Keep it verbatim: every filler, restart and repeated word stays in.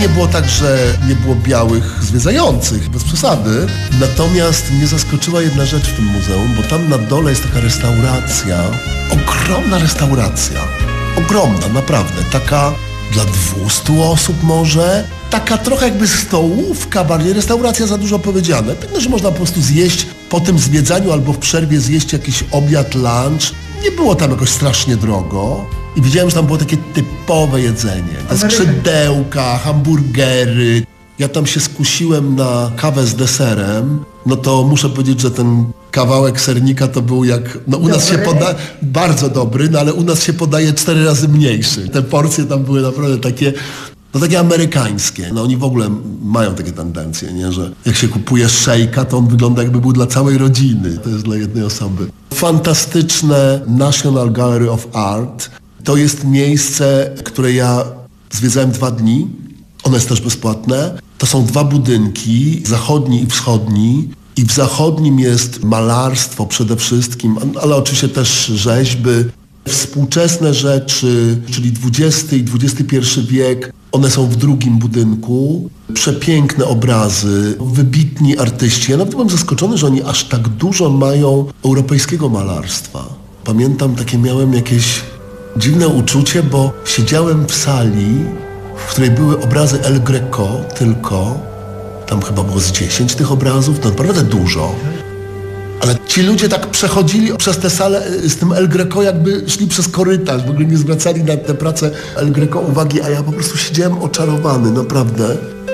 nie było tak, że nie było białych zwiedzających, bez przesady. Natomiast mnie zaskoczyła jedna rzecz w tym muzeum, bo tam na dole jest taka restauracja, ogromna restauracja, ogromna, naprawdę, taka dla dwustu osób może, taka trochę jakby stołówka, bardziej restauracja za dużo powiedziane. Pewno, że można po prostu zjeść po tym zwiedzaniu albo w przerwie zjeść jakiś obiad, lunch. Nie było tam jakoś strasznie drogo. I widziałem, że tam było takie typowe jedzenie. Te skrzydełka, hamburgery. Ja tam się skusiłem na kawę z deserem. No to muszę powiedzieć, że ten kawałek sernika to był jak... No u nas się poda... Bardzo dobry, no ale u nas się podaje cztery razy mniejszy. Te porcje tam były naprawdę takie... No takie amerykańskie. No oni w ogóle mają takie tendencje, nie? Że jak się kupuje szejka, to on wygląda jakby był dla całej rodziny. To jest dla jednej osoby. Fantastyczne National Gallery of Art. To jest miejsce, które ja zwiedzałem dwa dni. Ono jest też bezpłatne. To są dwa budynki, zachodni i wschodni. I w zachodnim jest malarstwo przede wszystkim, ale oczywiście też rzeźby. Współczesne rzeczy, czyli dwudziesty i dwudziesty pierwszy wiek, one są w drugim budynku. Przepiękne obrazy, wybitni artyści. Ja nawet byłem zaskoczony, że oni aż tak dużo mają europejskiego malarstwa. Pamiętam, takie miałem jakieś dziwne uczucie, bo siedziałem w sali, w której były obrazy El Greco tylko. Tam chyba było z dziesięć tych obrazów, to naprawdę dużo. Ale ci ludzie tak przechodzili przez tę salę z tym El Greco, jakby szli przez korytarz, w ogóle nie zwracali na tę pracę El Greco uwagi, a ja po prostu siedziałem oczarowany, naprawdę.